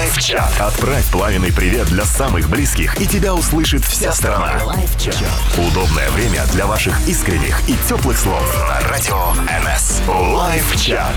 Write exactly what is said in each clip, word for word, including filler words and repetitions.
Лайв-чат. Отправь пламенный привет для самых близких, и тебя услышит вся страна. Лайв-чат. Удобное время для ваших искренних и теплых слов на радио эн эс. Лайв-чат.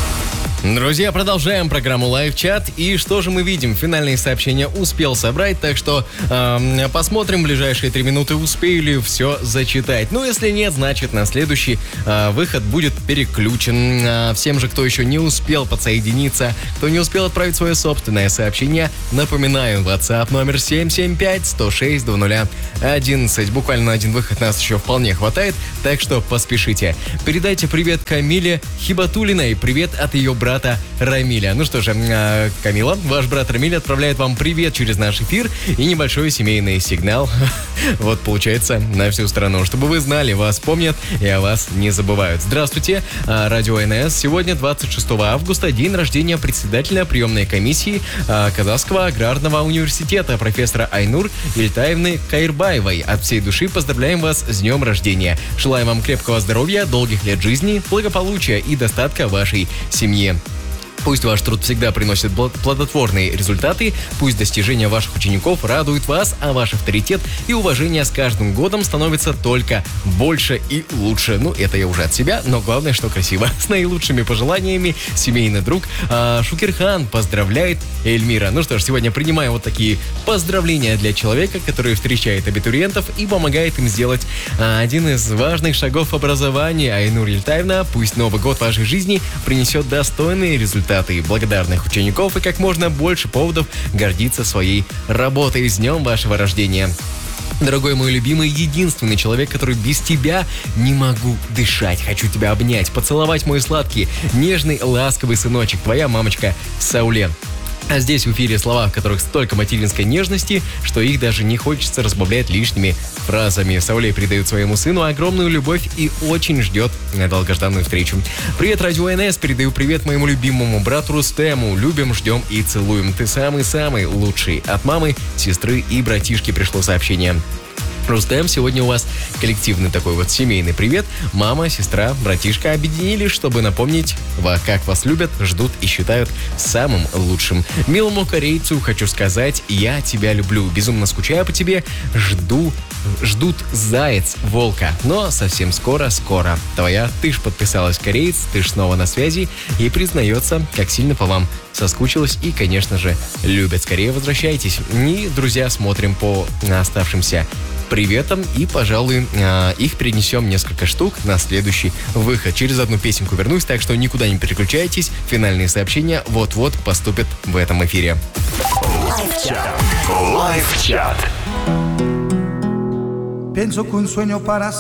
Друзья, продолжаем программу Лайв-чат. И что же мы видим? Финальные сообщения успел собрать, так что э, посмотрим в ближайшие три минуты, успею ли все зачитать. Ну, если нет, значит, на следующий э, выход будет переключен. Э, всем же, кто еще не успел подсоединиться, кто не успел отправить свое собственное сообщение, напоминаю, WhatsApp номер семь семь пять сто шесть двадцать ноль одиннадцать. Буквально на один выход нас еще вполне хватает, так что поспешите. Передайте привет Камиле Хибатулиной, привет от ее брата Рамиля. Ну что же, Камила, ваш брат Рамиль отправляет вам привет через наш эфир и небольшой семейный сигнал. Вот, получается, на всю страну. Чтобы вы знали, вас помнят и о вас не забывают. Здравствуйте, радио эн эс. Сегодня, двадцать шестого августа, день рождения председателя приемной комиссии Казахского аграрного университета профессора Айнур Ильтаевны Кайрбаевой. От всей души поздравляем вас с днем рождения. Желаем вам крепкого здоровья, долгих лет жизни, благополучия и достатка в вашей семье. Пусть ваш труд всегда приносит плодотворные результаты, пусть достижения ваших учеников радуют вас, а ваш авторитет и уважение с каждым годом становится только больше и лучше. Ну, это я уже от себя, но главное, что красиво. С наилучшими пожеланиями, семейный друг а, Шукерхан поздравляет Эльмира. Ну что ж, сегодня принимаем вот такие поздравления для человека, который встречает абитуриентов и помогает им сделать а, один из важных шагов образования. Айнур Ильтаевна, пусть Новый год в вашей жизни принесет достойные результаты и благодарных учеников и как можно больше поводов гордиться своей работой. С днем вашего рождения. Дорогой мой любимый, единственный человек, который без тебя не могу дышать. Хочу тебя обнять, поцеловать, мой сладкий, нежный, ласковый сыночек, твоя мамочка Сауле. А здесь в эфире слова, в которых столько материнской нежности, что их даже не хочется разбавлять лишними фразами. Сауле передает своему сыну огромную любовь и очень ждет долгожданную встречу. Привет, радио эн эс, передаю привет моему любимому брату Рустему. Любим, ждем и целуем. Ты самый-самый лучший. От мамы, сестры и братишки пришло сообщение. Рустем, сегодня у вас коллективный такой вот семейный привет. Мама, сестра, братишка объединились, чтобы напомнить, как вас любят, ждут и считают самым лучшим. Милому корейцу хочу сказать, я тебя люблю, безумно скучаю по тебе, жду, ждут заяц, волка, но совсем скоро-скоро. Твоя, ты ж подписалась кореец, ты ж снова на связи и признается, как сильно по вам соскучилась и, конечно же, любят. Скорее возвращайтесь. И, друзья, смотрим по оставшимся приветом и, пожалуй, их перенесем несколько штук на следующий выход. Через одну песенку вернусь, так что никуда не переключайтесь. Финальные сообщения вот-вот поступят в этом эфире. Лайв-чат. Лайв-чат. Pienso que un sueño para